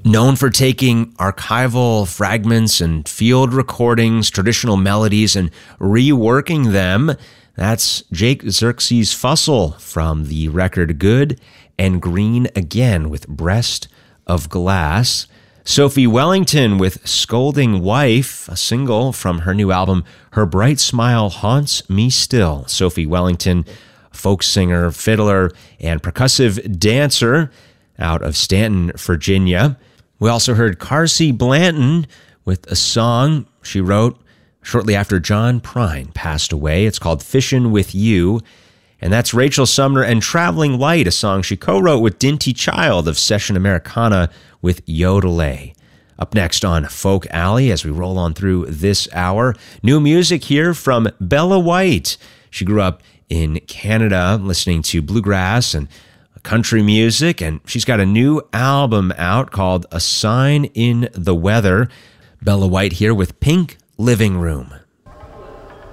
Known for taking archival fragments and field recordings, traditional melodies, and reworking them, that's Jake Xerxes Fussell from the record Good and Green Again with Breast of Glass. Sophie Wellington with Scolding Wife, a single from her new album, Her Bright Smile Haunts Me Still. Sophie Wellington, folk singer, fiddler, and percussive dancer out of Stanton, Virginia. We also heard Carsey Blanton with a song she wrote shortly after John Prine passed away. It's called Fishin' With You. And that's Rachel Sumner and Traveling Light, a song she co-wrote with Dinty Child of Session Americana with Yodelay. Up next on Folk Alley, as we roll on through this hour, new music here from Bella White. She grew up in Canada listening to bluegrass and country music, and she's got a new album out called A Sign in the Weather. Bella White here with Pink Living Room.